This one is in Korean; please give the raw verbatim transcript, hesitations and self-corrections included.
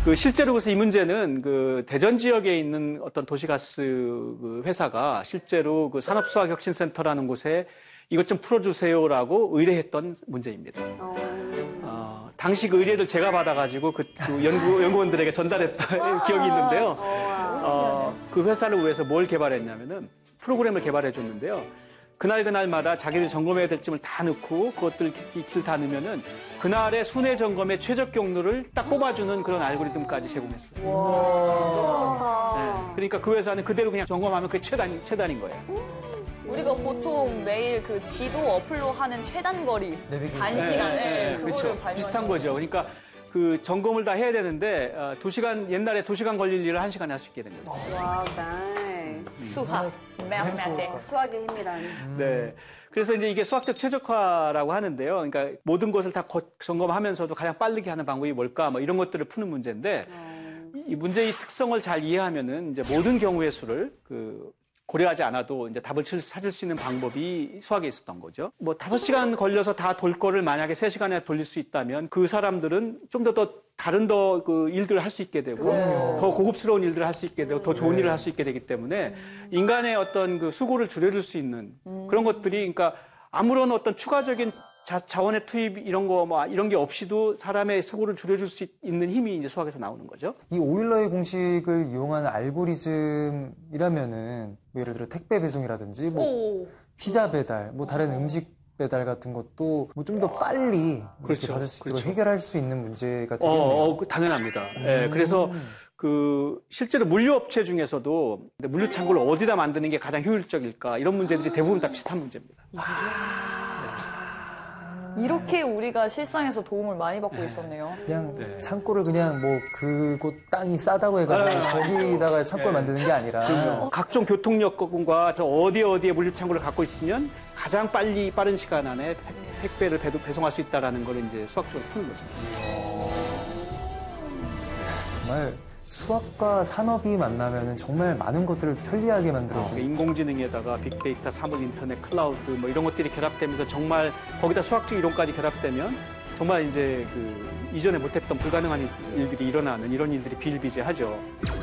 그 실제로 그래서 이 문제는 그 대전 지역에 있는 어떤 도시가스 그 회사가 실제로 그 산업수학혁신센터라는 곳에 이것 좀 풀어주세요라고 의뢰했던 문제입니다. 어... 어, 당시 그 의뢰를 제가 받아가지고 그, 그 연구, 연구원들에게 전달했던 기억이 있는데요. 어, 그 회사를 위해서 뭘 개발했냐면은 프로그램을 개발해 줬는데요. 그날 그날마다 자기들이 점검해야 될 점을 다 넣고 그것들 기를 다 넣으면은 그날의 순회 점검의 최적 경로를 딱 뽑아주는 그런 알고리즘까지 제공했어요. 와, 네, 그러니까 그 회사는 그대로 그냥 점검하면 그게 최단, 최단인 거예요. 우리가 보통 매일 그 지도 어플로 하는 최단 거리, 단시간에 네, 네, 그거를 그렇죠. 발명하신 비슷한 거죠. 그러니까 그 점검을 다 해야 되는데 어, 두 시간 옛날에 두 시간 걸릴 일을 한 시간에 할 수 있게 된 거죠. 와, 나이스. 수학, 매매대. 수학의 힘이란. 음. 네. 그래서 이제 이게 수학적 최적화라고 하는데요. 그러니까 모든 것을 다 점검하면서도 가장 빠르게 하는 방법이 뭘까? 뭐 이런 것들을 푸는 문제인데 어... 이 문제의 특성을 잘 이해하면은 이제 모든 경우의 수를 그 고려하지 않아도 이제 답을 찾을 수 있는 방법이 수학에 있었던 거죠. 뭐 다섯 시간 걸려서 다 돌 거를 만약에 세 시간에 돌릴 수 있다면 그 사람들은 좀 더 더 다른 더 그 일들을 할 수 있게 되고 그렇군요. 더 고급스러운 일들을 할 수 있게 되고 더 좋은 네. 일을 할 수 있게 되기 때문에 인간의 어떤 그 수고를 줄여줄 수 있는 그런 것들이 그러니까 아무런 어떤 추가적인 자, 자원의 투입 이런 거 뭐 이런 게 없이도 사람의 수고를 줄여줄 수 있는 힘이 이제 수학에서 나오는 거죠. 이 오일러의 공식을 이용한 알고리즘이라면은 뭐 예를 들어 택배 배송이라든지 뭐 오. 피자 배달, 뭐 다른 음식 배달 같은 것도 뭐 좀 더 빨리 그렇죠. 받을 수 있도록 그렇죠. 해결할 수 있는 문제가 되겠네요. 어, 어, 당연합니다. 음. 예, 그래서 그 실제로 물류업체 중에서도 물류 창고를 어디다 만드는 게 가장 효율적일까 이런 문제들이 대부분 다 비슷한 문제입니다. 이렇게 우리가 실상에서 도움을 많이 받고 네. 있었네요. 그냥 네. 창고를 그냥 뭐 그곳 땅이 싸다고 해가지고 네. 거기다가 창고를 네. 만드는 게 아니라 그럼요. 각종 교통여건과 저 어디 어디에 물류 창고를 갖고 있으면 가장 빨리 빠른 시간 안에 택배를 배송할 수 있다라는 걸 이제 수학적으로 푸는 거죠. 정말 수학과 산업이 만나면 정말 많은 것들을 편리하게 만들어주고. 아, 인공지능에다가 빅데이터, 사물 인터넷, 클라우드 뭐 이런 것들이 결합되면서 정말 거기다 수학적 이론까지 결합되면 정말 이제 그 이전에 못했던 불가능한 일들이 일어나는 이런 일들이 비일비재하죠.